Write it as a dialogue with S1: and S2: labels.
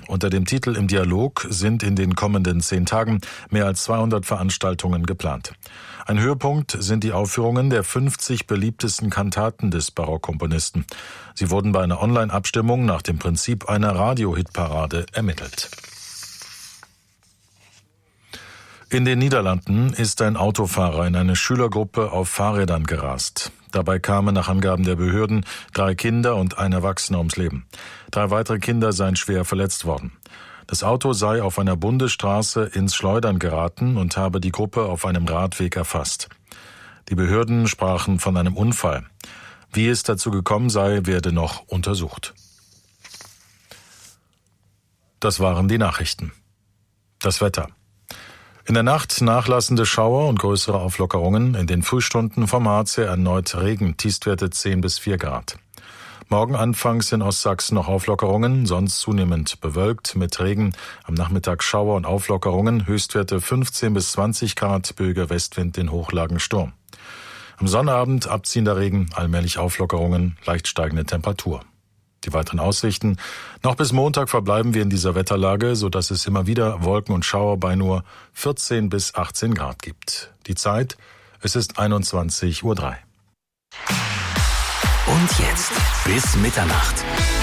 S1: Unter dem Titel Im Dialog sind in den kommenden 10 Tagen mehr als 200 Veranstaltungen geplant. Ein Höhepunkt sind die Aufführungen der 50 beliebtesten Kantaten des Barockkomponisten. Sie wurden bei einer Online-Abstimmung nach dem Prinzip einer Radio-Hitparade ermittelt. In den Niederlanden ist ein Autofahrer in eine Schülergruppe auf Fahrrädern gerast. Dabei kamen nach Angaben der Behörden 3 Kinder und ein Erwachsener ums Leben. 3 weitere Kinder seien schwer verletzt worden. Das Auto sei auf einer Bundesstraße ins Schleudern geraten und habe die Gruppe auf einem Radweg erfasst. Die Behörden sprachen von einem Unfall. Wie es dazu gekommen sei, werde noch untersucht. Das waren die Nachrichten. Das Wetter. In der Nacht nachlassende Schauer und größere Auflockerungen. In den Frühstunden vom Harz her erneut Regen, Tiefstwerte 10 bis 4 Grad. Morgen anfangs in Ostsachsen noch Auflockerungen, sonst zunehmend bewölkt mit Regen. Am Nachmittag Schauer und Auflockerungen, Höchstwerte 15 bis 20 Grad, böiger Westwind, in Hochlagen Sturm. Am Sonnabend abziehender Regen, allmählich Auflockerungen, leicht steigende Temperatur. Die weiteren Aussichten. Noch bis Montag verbleiben wir in dieser Wetterlage, sodass es immer wieder Wolken und Schauer bei nur 14 bis 18 Grad gibt. Die Zeit, es ist 21:03 Uhr.
S2: Und jetzt bis Mitternacht.